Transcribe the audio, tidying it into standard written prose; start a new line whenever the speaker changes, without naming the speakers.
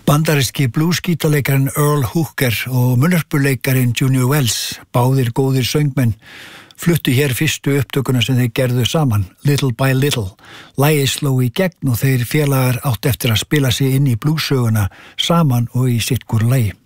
Bandaríski bluesgítarleikarinn Earl Hooker og munnharpuleikarinn Junior Wells, báðir góðir söngmenn, fluttu hér fyrstu upptökuna sem þeir gerðu saman, Little by Little. Lagið sló í gegn og þeir félagar átt eftir að spila sig inn í bluessöguna saman og í sitt hvoru lagi.